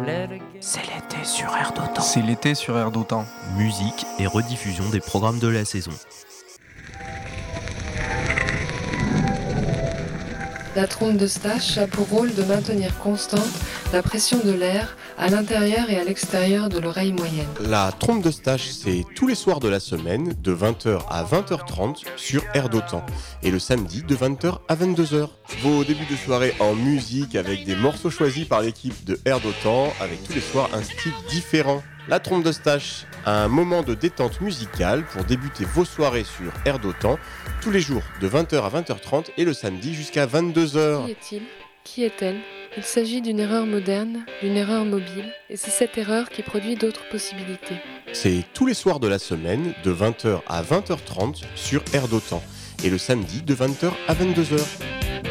C'est l'été sur Air d'Otan. C'est l'été sur Air d'Otan. Musique et rediffusion des programmes de la saison. La trompe de Stache a pour rôle de maintenir constante la pression de l'air à l'intérieur et à l'extérieur de l'oreille moyenne. La trompe de Stache, c'est tous les soirs de la semaine, de 20h à 20h30 sur Air d'Otan. Et le samedi, de 20h à 22h. Vos débuts de soirée en musique avec des morceaux choisis par l'équipe de Air d'Otan, avec tous les soirs un style différent. La trompe de Stache, un moment de détente musicale pour débuter vos soirées sur Air d'Otan, tous les jours de 20h à 20h30 et le samedi jusqu'à 22h. Qui est-il ? Qui est-elle ? Il s'agit d'une erreur moderne, d'une erreur mobile, et c'est cette erreur qui produit d'autres possibilités. C'est tous les soirs de la semaine, de 20h à 20h30 sur Air d'Otan, et le samedi de 20h à 22h.